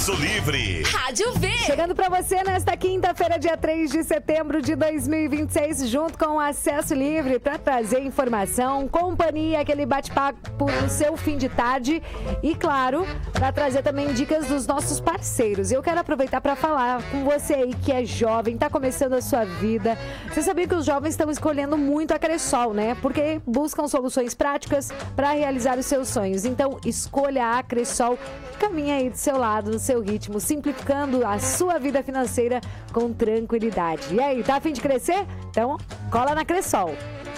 Acesso Livre. Rádio V. Chegando pra você nesta quinta-feira, dia 3 de setembro de 2026, junto com o Acesso Livre, pra trazer informação, companhia, aquele bate-papo no seu fim de tarde e, claro, pra trazer também dicas dos nossos parceiros. Eu quero aproveitar pra falar com você aí que é jovem, tá começando a sua vida. Você sabia que os jovens estão escolhendo muito a Cressol, né? Porque buscam soluções práticas pra realizar os seus sonhos. Então, escolha a Cressol, caminha aí do seu lado, no seu ritmo, simplificando a sua vida financeira com tranquilidade. E aí, tá a fim de crescer? Então, cola na Cressol.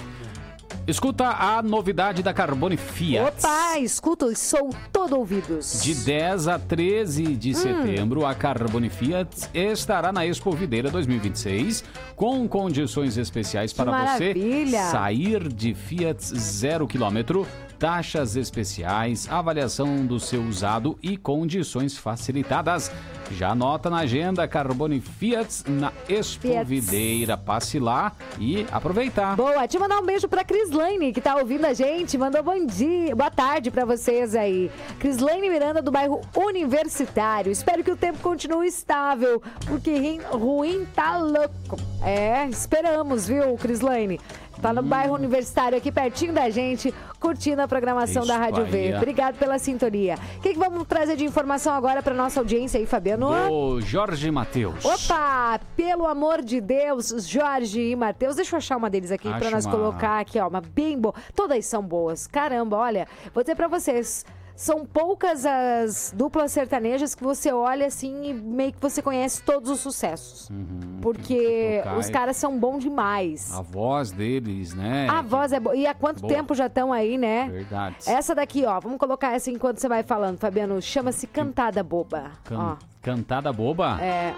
Escuta a novidade da Carbone Fiat. Opa, escuto e sou todo ouvidos. De 10 a 13 de setembro, a Carbone Fiat estará na Expo Videira 2026 com condições especiais para você sair de Fiat 0 km, taxas especiais, avaliação do seu usado e condições facilitadas. Já anota na agenda Carbone Fiat na Expo Videira. Passe lá e aproveitar. Boa, te mandar um beijo pra Crislaine, que tá ouvindo a gente. Mandou bom dia, boa tarde pra vocês aí. Crislaine Miranda, do bairro Universitário. Espero que o tempo continue estável, porque ruim tá louco. É, esperamos, viu, Crislaine? Tá no bairro Universitário, aqui pertinho da gente, curtindo a programação da Rádio V. Obrigado pela sintonia. O que vamos trazer de informação agora para nossa audiência aí, Fabiano? O Jorge Mateus. Opa, pelo amor de Deus, Jorge e Mateus. Deixa eu achar uma deles aqui para nós colocar aqui, ó, uma bem boa. Todas são boas. Caramba, olha, vou dizer para vocês. São poucas as duplas sertanejas que você olha assim e meio que você conhece todos os sucessos. Porque os caras são bons demais. A voz deles, né? A voz é boa. E há quanto tempo já estão aí, né? Verdade. Essa daqui, ó. Vamos colocar essa enquanto você vai falando, Fabiano. Chama-se Cantada Boba. Cantada Boba? É.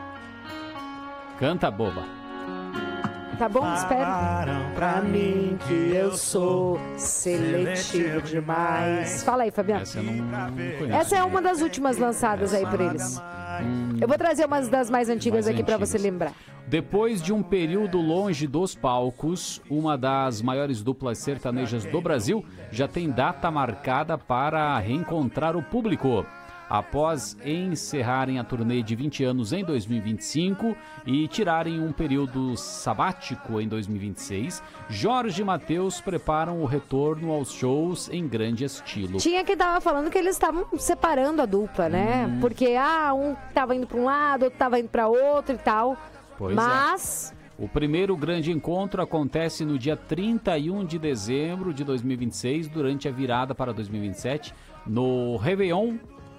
Canta Boba. Tá bom? Espera. Pra mim que eu sou seletivo demais. Fala aí, Fabiano. Essa eu não conheço. Essa é uma das últimas lançadas aí por eles. Eu vou trazer umas das mais antigas aqui pra você lembrar. Depois de um período longe dos palcos, uma das maiores duplas sertanejas do Brasil já tem data marcada para reencontrar o público. Após encerrarem a turnê de 20 anos em 2025 e tirarem um período sabático em 2026, Jorge e Mateus preparam o retorno aos shows em grande estilo. Tinha que tava falando que eles estavam separando a dupla, né? Porque um tava indo para um lado, outro tava indo para outro e tal. Mas o primeiro grande encontro acontece no dia 31 de dezembro de 2026, durante a virada para 2027, no Réveillon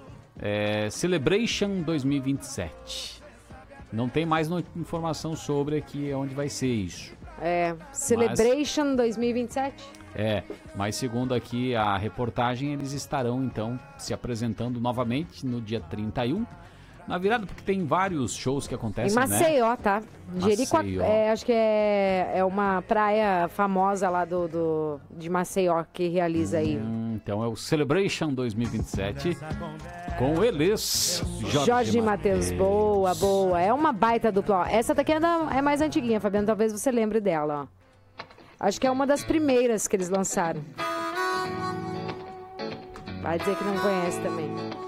Celebration 2027. Não tem mais informação sobre aqui onde vai ser isso. Celebration 2027? Mas segundo aqui a reportagem, eles estarão então se apresentando novamente no dia 31. Na virada, porque tem vários shows que acontecem, em Maceió, tá? Maceió. Acho que é uma praia famosa lá de Maceió que realiza aí. Então é o Celebration 2027 com eles, Jorge e Mateus. Boa, boa. É uma baita dupla. Ó, essa daqui é mais antiguinha, Fabiano. Talvez você lembre dela, ó. Acho que é uma das primeiras que eles lançaram. Vai dizer que não conhece também.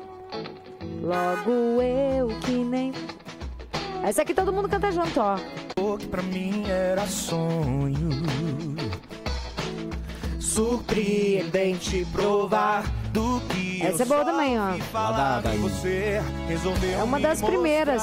Logo eu que nem... Essa aqui todo mundo canta junto, ó. O que pra mim era sonho, surpreendente provar do que essa é boa também, ó. É uma das primeiras.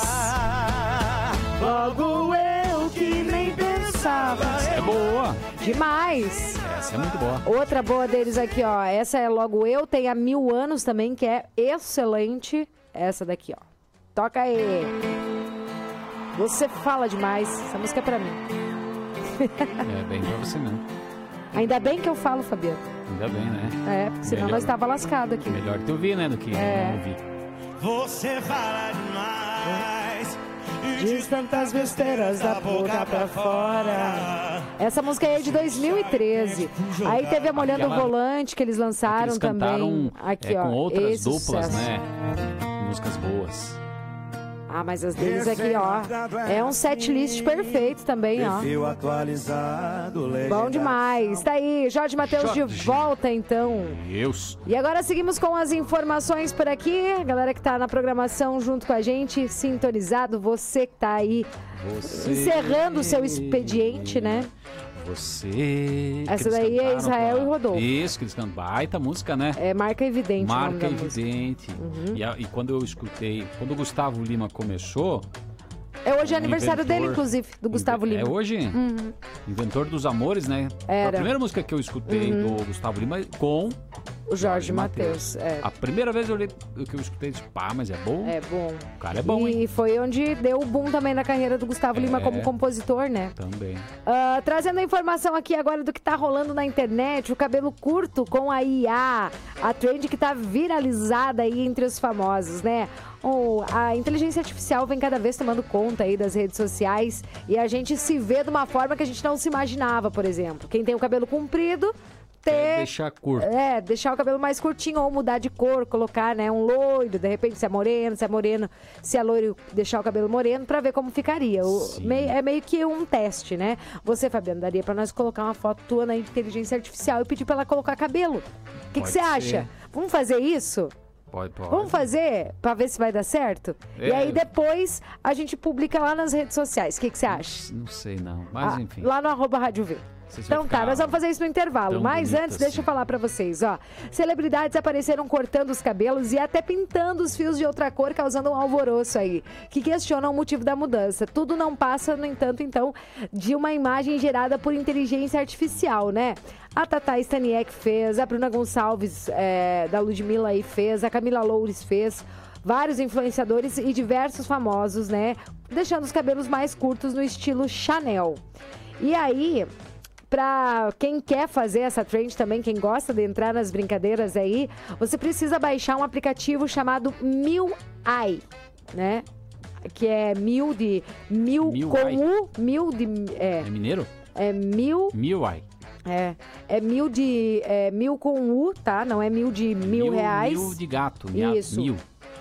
Logo eu que nem pensava. É boa. Demais. Essa é muito boa. Outra boa deles aqui, ó. Essa é Logo Eu, tem há 1000 anos também, que é excelente. Essa daqui, ó. Toca aí. Você fala demais. Essa música é pra mim. Bem pra você mesmo. Ainda bem que eu falo, Fabiano. Ainda bem, né? Porque senão nós tava lascado aqui. Melhor te ouvir, né, do que não ouvir. Você fala demais. Diz tantas besteiras da boca pra fora. Essa música é de 2013. Aí teve a Molhando o Volante, que eles lançaram eles também. Aqui, ó. Com outras esse duplas, sucesso. né? Músicas boas. Ah, mas as deles aqui, ó, é um setlist perfeito também, ó. Bom demais. Tá aí, Jorge Mateus de volta, então. Deus. E agora seguimos com as informações por aqui. A galera que tá na programação junto com a gente, sintonizado. Você que tá aí encerrando o seu expediente, né? Essa daí é Israel e Rodolfo. Isso, que eles cantam. Baita música, né? É Marca Evidente. Marca Evidente. E quando eu escutei, quando o Gustavo Lima começou... Hoje é aniversário dele, inclusive, do Gustavo Lima. É hoje? Inventor dos Amores, né? Era. A primeira música que eu escutei do Gustavo Lima com... O Jorge Mateus. A primeira vez que eu escutei, disse, mas é bom. É bom. O cara é bom, hein? E foi onde deu o boom também na carreira do Gustavo Lima como compositor, né? Também. Trazendo a informação aqui agora do que tá rolando na internet, o cabelo curto com a IA, a trend que tá viralizada aí entre os famosos, né? A inteligência artificial vem cada vez tomando conta aí das redes sociais e a gente se vê de uma forma que a gente não se imaginava, por exemplo. Quem tem o cabelo comprido... Deixar curto. Deixar o cabelo mais curtinho ou mudar de cor, colocar, né, um loiro, de repente se é moreno, se é loiro, deixar o cabelo moreno pra ver como ficaria. É meio que um teste, né? Você, Fabiano, daria pra nós colocar uma foto tua na inteligência artificial e pedir pra ela colocar cabelo. O que você acha? Vamos fazer isso? Pode. Vamos fazer pra ver se vai dar certo? E aí depois a gente publica lá nas redes sociais. O que você acha? Não sei não, mas enfim. Lá no @Rádio V. Então tá, nós vamos fazer isso no intervalo. Mas antes, deixa eu falar pra vocês, ó. Celebridades apareceram cortando os cabelos e até pintando os fios de outra cor, causando um alvoroço aí, que questionam o motivo da mudança. Tudo não passa, no entanto, então, de uma imagem gerada por inteligência artificial, né? A Tatá Staniek fez, a Bruna Gonçalves, da Ludmilla aí fez, a Camila Loures fez, vários influenciadores e diversos famosos, né? Deixando os cabelos mais curtos no estilo Chanel. E aí... Pra quem quer fazer essa trend também, quem gosta de entrar nas brincadeiras aí, você precisa baixar um aplicativo chamado MIUI, né? Que é mil com U, É mineiro? É mil... MIUI. É mil com U, tá? Não é mil de R$1.000. Mil de gato. Isso. Mil.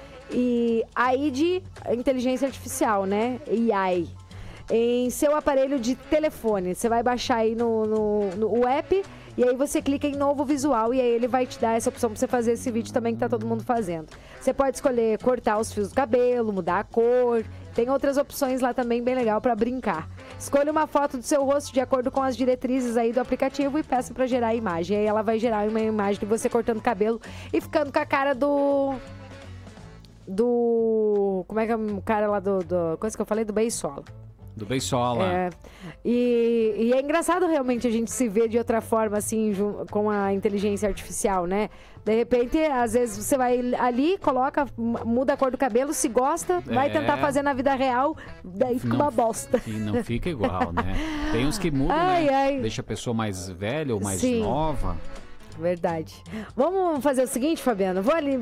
E aí de inteligência artificial, né? AI. Em seu aparelho de telefone. Você vai baixar aí no app e aí você clica em novo visual e aí ele vai te dar essa opção pra você fazer esse vídeo também que tá todo mundo fazendo. Você pode escolher cortar os fios do cabelo, mudar a cor. Tem outras opções lá também bem legal pra brincar. Escolha uma foto do seu rosto de acordo com as diretrizes aí do aplicativo e peça pra gerar a imagem. Aí ela vai gerar uma imagem de você cortando o cabelo e ficando com a cara do... Como é que é o cara lá do coisa que eu falei? Do Beisola. Do Beisola. E é engraçado realmente a gente se ver de outra forma, assim, com a inteligência artificial, né? De repente, às vezes você vai ali, coloca, muda a cor do cabelo, se gosta, vai tentar fazer na vida real, daí fica uma bosta. E não fica igual, né? Tem uns que mudam, né? Deixa a pessoa mais velha ou mais nova. Verdade. Vamos fazer o seguinte, Fabiano? Vou ali